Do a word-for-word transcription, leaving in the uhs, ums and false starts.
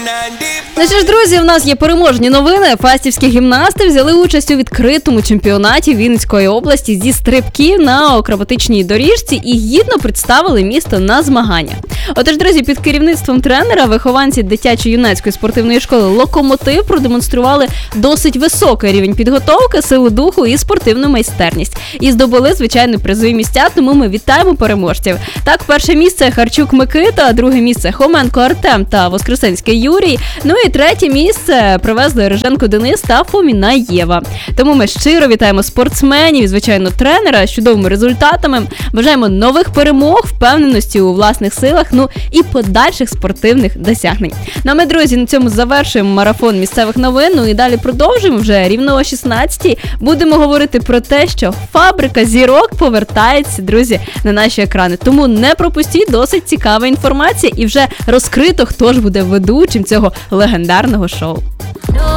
Ну що ж, друзі, в нас є переможні новини. Фастівські гімнасти взяли участь у відкритому чемпіонаті Вінницької області зі стрибків на акробатичній доріжці і гідно представили місто на змагання. Отож, друзі, під керівництвом тренера вихованці дитячо-юнацької спортивної школи «Локомотив» продемонстрували досить високий рівень підготовки, силу духу і спортивну майстерність. І здобули, звичайно, призові місця, тому ми вітаємо переможців. Так, перше місце Харчук Микита, друге місце Хоменко Артем та Воскресенський Юрій, ну і третє місце привезли Риженко Денис та Фоміна Єва. Тому ми щиро вітаємо спортсменів і, звичайно, тренера з чудовими результатами. Бажаємо нових перемог, впевненості у власних силах, ну і подальших спортивних досягнень. Ну а ми, друзі, на цьому завершуємо марафон місцевих новин, ну і далі продовжуємо вже рівно о шістнадцятій. Будемо говорити про те, що фабрика зірок повертається, друзі, на наші екрани. Тому не пропустіть, досить цікава інформація і вже розкрито, хто ж буде ведучим цього легендарного шоу.